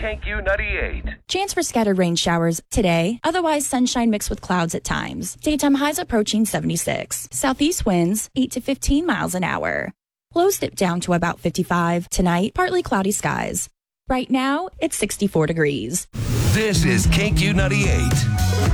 KQ98. Chance for scattered rain showers today. Otherwise, sunshine mixed with clouds at times. Daytime highs approaching 76. Southeast winds 8 to 15 miles an hour. Lows dip down to about 55. Tonight, partly cloudy skies. Right now, it's 64 degrees. This is KQ98.